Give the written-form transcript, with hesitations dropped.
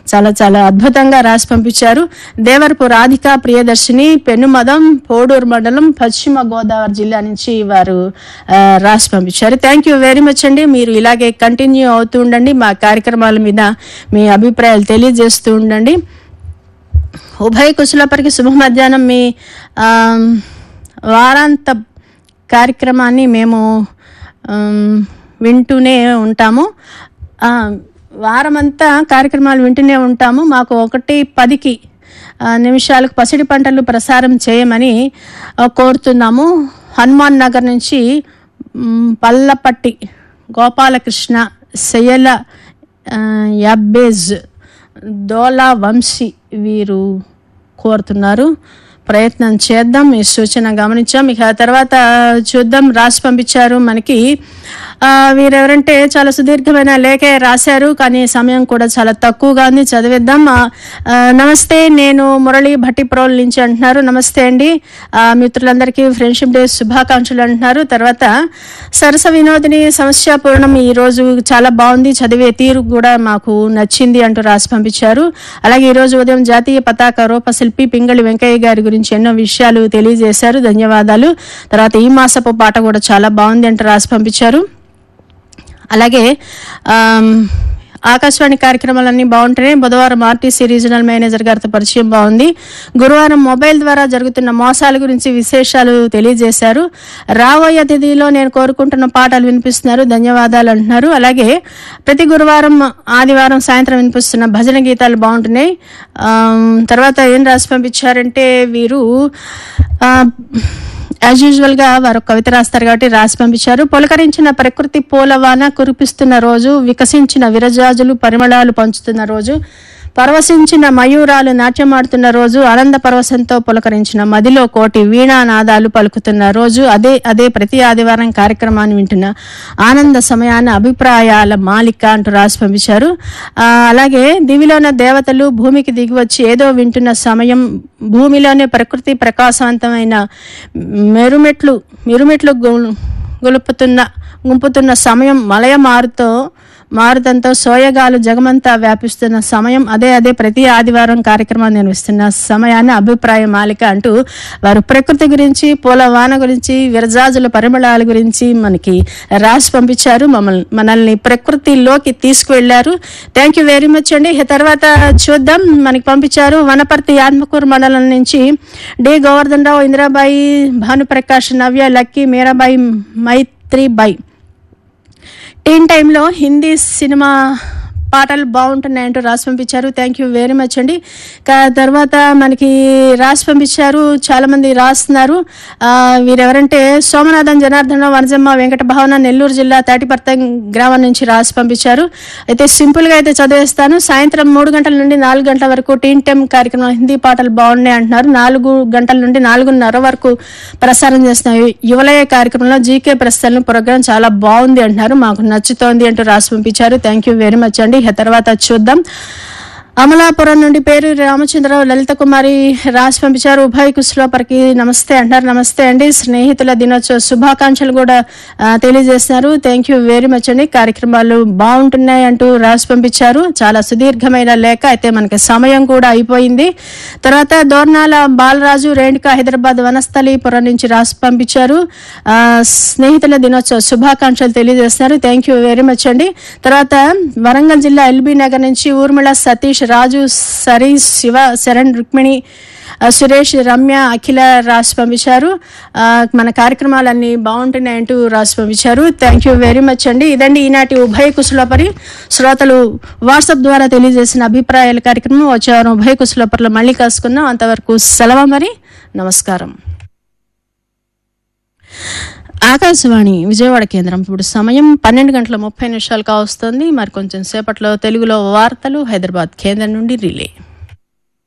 చాలా చాలా అద్భుతంగా రాసి పంపించారు. దేవరపు రాధిక ప్రియదర్శిని, పెనుమదం, పోడూరు మండలం, పశ్చిమ గోదావరి జిల్లా నుంచి వారు రాసి పంపించారు. థ్యాంక్ యూ వెరీ మచ్ అండి. మీరు ఇలాగే కంటిన్యూ అవుతూ ఉండండి, మా కార్యక్రమాల మీద మీ అభిప్రాయాలు తెలియజేస్తూ ఉండండి. ఉభయ కుశలపరికి శుభ మధ్యాహ్నం. మీ వారాంత కార్యక్రమాన్ని మేము వింటూనే ఉంటాము. వారమంతా కార్యక్రమాలు వింటూనే ఉంటాము. మాకు 1:10 నిమిషాలకు పసిడి పంటలు ప్రసారం చేయమని కోరుతున్నాము. హనుమాన్ నగర్ నుంచి పల్లపట్టి గోపాలకృష్ణ, శయల యాబ్బేజ్, దోలా వంశీ వీరు కోరుతున్నారు. ప్రయత్నం చేద్దాం. ఈ సూచన గమనించాం. ఇక తర్వాత చూద్దాం. రాసి పంపించారు మనకి వీరెవరంటే చాలా సుదీర్ఘమైన లేఖ రాశారు, కానీ సమయం కూడా చాలా తక్కువగా ఉంది. చదివేద్దాం. నమస్తే, నేను మురళి భట్టిప్రోల్ నుంచి అంటున్నారు. నమస్తే అండి. మిత్రులందరికీ ఫ్రెండ్షిప్ డే శుభాకాంక్షలు అంటున్నారు. తర్వాత సరస వినోదిని సమస్యాపూర్ణం ఈరోజు చాలా బాగుంది, చదివే తీరు కూడా మాకు నచ్చింది అంటూ రాసి పంపించారు. అలాగే ఈరోజు ఉదయం జాతీయ పతాక రూపశిల్పి పింగళి వెంకయ్య గారి గురించి ఎన్నో విషయాలు తెలియజేశారు, ధన్యవాదాలు. తర్వాత ఈ మాసపు పాట కూడా చాలా బాగుంది అంటూ రాసి పంపించారు. అలాగే ఆకాశవాణి కార్యక్రమాలన్నీ బాగుంటాయి. బుధవారం ఆర్టీసీ రీజనల్ మేనేజర్ గారితో పరిచయం బాగుంది. గురువారం మొబైల్ ద్వారా జరుగుతున్న మోసాల గురించి విశేషాలు తెలియజేశారు. రాబోయే అతిథిలో నేను కోరుకుంటున్న పాటలు వినిపిస్తున్నారు, ధన్యవాదాలు అంటున్నారు. అలాగే ప్రతి గురువారం ఆదివారం సాయంత్రం వినిపిస్తున్న భజన గీతాలు బాగుంటున్నాయి. తర్వాత ఏం రాసి పంపించారంటే వీరు యాజ్ యూజువల్ గా వారు కవిత రాస్తారు కాబట్టి రాసి పంపించారు. పులకరించిన ప్రకృతి పూలవాన కురిపిస్తున్న రోజు, వికసించిన విరజాజులు పరిమళాలు పంచుతున్న రోజు, పరవశించిన మయూరాలు నాట్యమాడుతున్న రోజు, ఆనంద పరవశంతో పులకరించిన మదిలో కోటి వీణానాదాలు పలుకుతున్న రోజు, అదే ప్రతి ఆదివారం కార్యక్రమాన్ని వింటున్న ఆనంద సమయాన్ని అభిప్రాయాల మాలిక అంటూ రాసి పంపించారు. అలాగే దివిలోన దేవతలు భూమికి దిగి వచ్చి ఏదో వింటున్న సమయం, భూమిలోనే ప్రకృతి ప్రకాశవంతమైన మిరుమెట్లు గుంపుతున్న సమయం, మలయ మారుతంతో సోయగాలు జగమంతా వ్యాపిస్తున్న సమయం, అదే ప్రతి ఆదివారం కార్యక్రమాన్ని నిర్వహిస్తున్న సమయాన్ని అభిప్రాయ మాలిక అంటూ వారు ప్రకృతి గురించి, పూలవాన గురించి, విరజాజుల పరిమళాల గురించి మనకి రాసి పంపించారు. మనల్ని ప్రకృతిలోకి తీసుకువెళ్లారు. థ్యాంక్ యూ వెరీ మచ్ అండి. తర్వాత చూద్దాం. మనకి పంపించారు వనపర్తి ఆత్మకూరు మండలం నుంచి డి గోవర్ధన్ రావు, ఇందిరాబాయి, భానుప్రకాష్, నవ్య, లక్కీ, మీరాబాయి, మైత్రిబాయి. టీన్ టైంలో హిందీ సినిమా పాటలు బాగుంటున్నాయంటూ రాసి పంపించారు. థ్యాంక్ యూ వెరీ మచ్ అండి. తర్వాత మనకి రాసి పంపించారు, చాలా మంది రాస్తున్నారు. వీరెవరంటే సోమనాథన్, జనార్దన, వనజమ్మ, వెంకట భావన, నెల్లూరు జిల్లా తాటిపర్త గ్రామం నుంచి రాసి పంపించారు. అయితే సింపుల్ గా అయితే చదివేస్తాను. సాయంత్రం 3 గంటల నుండి 4 గంటల వరకు టీన్ టైం కార్యక్రమం హిందీ పాటలు బాగున్నాయి అంటున్నారు. 4 గంటల నుండి 4:30 వరకు ప్రసారం చేస్తున్న యువలయ కార్యక్రమంలో జీకే ప్రశ్నలు ప్రోగ్రాం చాలా బాగుంది అంటున్నారు. మాకు నచ్చుతోంది అంటూ రాసి పంపించారు. థ్యాంక్ యూ వెరీ మచ్ అండి. తర్వాత చూద్దాం. అమలాపురం నుండి పేరు రామచంద్రరావు, లలిత కుమారి రాసి పంపించారు. ఉభయ కుశలోపరికి నమస్తే అంటారు. నమస్తే అండి. స్నేహితుల దినోత్సవ శుభాకాంక్షలు కూడా తెలియజేస్తున్నారు. థ్యాంక్ యూ వెరీ మచ్ అండి. కార్యక్రమాలు బాగుంటున్నాయి అంటూ రాసి పంపించారు. చాలా సుదీర్ఘమైన లేఖ, అయితే మనకి సమయం కూడా అయిపోయింది. తర్వాత దోర్నాల బాలరాజు, రేణుక, హైదరాబాద్ వనస్థలీపురం నుంచి రాసి పంపించారు. స్నేహితుల దినోత్సవ శుభాకాంక్షలు తెలియజేస్తున్నారు. థ్యాంక్ యూ వెరీ మచ్ అండి. తర్వాత వరంగల్ జిల్లా ఎల్బీ నగర్ నుంచి ఊర్మిళ, సతీష్, రాజు, సరీష్, శివ, శరణ్, రుక్మిణి, సురేష్, రమ్య, అఖిల రాసి పంపించారు. మన కార్యక్రమాలన్నీ బాగుంటున్నాయంటూ రాసి పంపించారు. థ్యాంక్ యూ వెరీ మచ్ అండి. ఇదండి ఈనాటి ఉభయ కుశలోపరి శ్రోతలు వాట్సాప్ ద్వారా తెలియజేసిన అభిప్రాయాల కార్యక్రమం. వచ్చేవారం ఉభయ కుశలోపరిలో మళ్ళీ కలుసుకుందాం. అంతవరకు సెలవు మరి. నమస్కారం. ఆకాశవాణి విజయవాడ కేంద్రం. ఇప్పుడు సమయం 12:30 కావస్తుంది. మరి కొంచెం సేపట్లో తెలుగులో వార్తలు హైదరాబాద్ కేంద్రం నుండి రిలే.